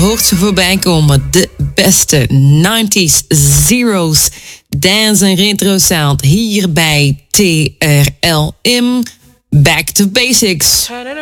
hoort ze voorbij komen. De beste 90s, zeros, dance en retro sound. Hier bij TRLM. Back to Basics.